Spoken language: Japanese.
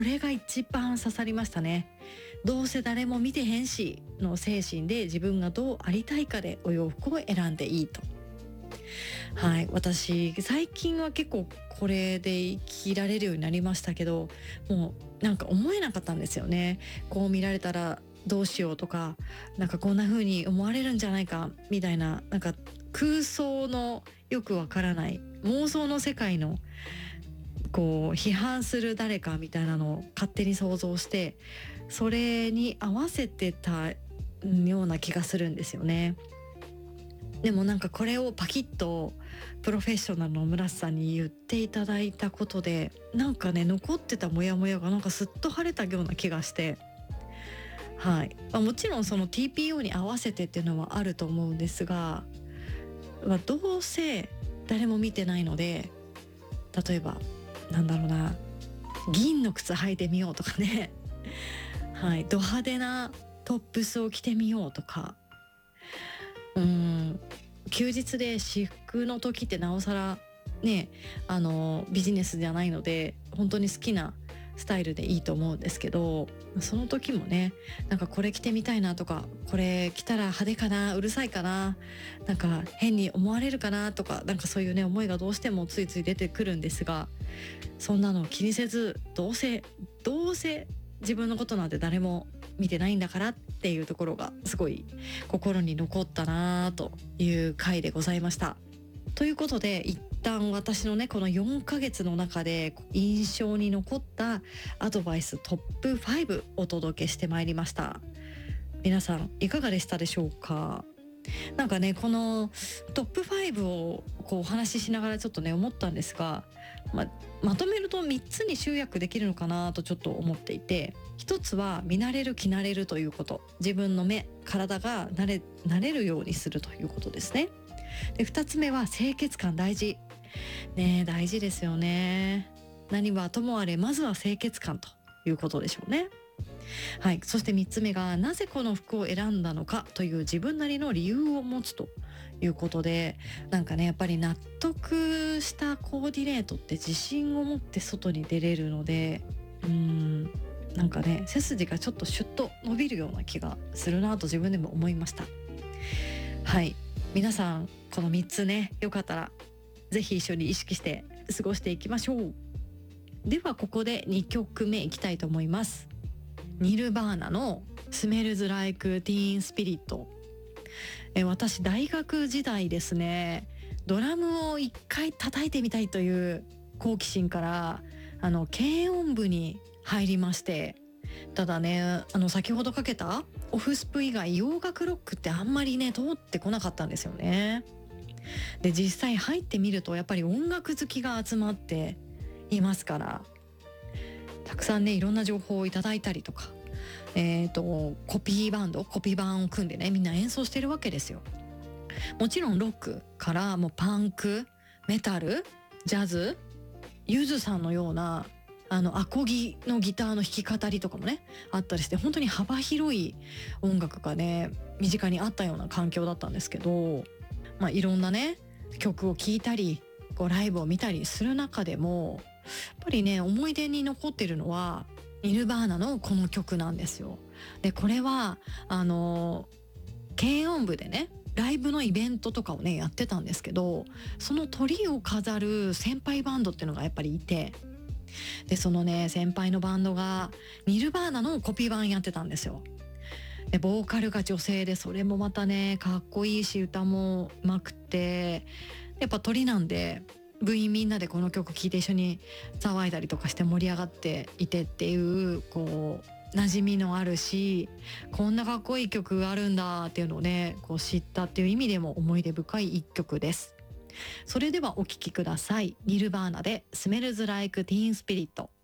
れが一番刺さりましたね。どうせ誰も見てへんしの精神で、自分がどうありたいかでお洋服を選んでいいと。はい、私最近は結構これで生きられるようになりましたけど、もうなんか思えなかったんですよね。こう見られたらどうしようとか、なんかこんな風に思われるんじゃないかみたいな、なんか空想のよくわからない妄想の世界のこう批判する誰かみたいなのを勝手に想像して、それに合わせてたような気がするんですよね。でもなんかこれをパキッとプロフェッショナルの村瀬さんに言っていただいたことで、なんかね、残ってたモヤモヤがなんかすっと晴れたような気がして、はい、もちろんその TPO に合わせてっていうのはあると思うんですが、どうせ誰も見てないので、例えばなんだろうな、銀の靴履いてみようとかねはい、ド派手なトップスを着てみようとか、休日で私服の時ってなおさらね、ビジネスじゃないので本当に好きなスタイルでいいと思うんですけど、その時もね、なんかこれ着てみたいなとか、これ着たら派手かな、うるさいかな、なんか変に思われるかなとか、なんかそういうね思いがどうしてもついつい出てくるんですが、そんなの気にせず、どうせ自分のことなんて誰も見てないんだからっていうところがすごい心に残ったなという回でございました。ということで、一旦私のねこの4ヶ月の中で印象に残ったアドバイストップ5お届けしてまいりました。皆さんいかがでしたでしょうか。なんかね、このトップ5をこうお話ししながらちょっとね思ったんですが、まとめると3つに集約できるのかなとちょっと思っていて、一つは見慣れる着慣れるということ、自分の目体が慣れるようにするということですね。で2つ目は清潔感大事ね、大事ですよね。何はともあれまずは清潔感ということでしょうね。はい、そして3つ目がなぜこの服を選んだのかという自分なりの理由を持つということで、なんかねやっぱり納得したコーディネートって自信を持って外に出れるので、なんかね背筋がちょっとシュッと伸びるような気がするなと自分でも思いました。はい、皆さんこの3つね、よかったらぜひ一緒に意識して過ごしていきましょう。ではここで2曲目いきたいと思います。ニルバーナのスメルズライクティーンスピリット。私大学時代ですね、ドラムを一回叩いてみたいという好奇心から軽音部に入りまして、ただね先ほどかけたオフスプ以外洋楽ロックってあんまりね通ってこなかったんですよね。で実際入ってみるとやっぱり音楽好きが集まっていますから、たくさんねいろんな情報をいただいたりとか、コピー版を組んでねみんな演奏してるわけですよ。もちろんロックからもうパンク、メタル、ジャズ、ゆずさんのようなアコギのギターの弾き語りとかもねあったりして、本当に幅広い音楽がね身近にあったような環境だったんですけど、いろんなね曲を聴いたりこうライブを見たりする中でも、やっぱりね思い出に残ってるのはニルバーナのこの曲なんですよ。でこれは軽音部でねライブのイベントとかをねやってたんですけど、そのトリを飾る先輩バンドっていうのがやっぱりいて、でそのね先輩のバンドがニルバーナのコピー版やってたんですよ。でボーカルが女性で、それもまたねかっこいいし歌もうまくて、やっぱ鳥なんで部員みんなでこの曲聴いて一緒に騒いだりとかして盛り上がっていてっていう、こう馴染みのあるし、こんなかっこいい曲があるんだっていうのをねこう知ったっていう意味でも思い出深い一曲です。それではお聴きください。ニルバーナでスメルズライクティーンスピリット。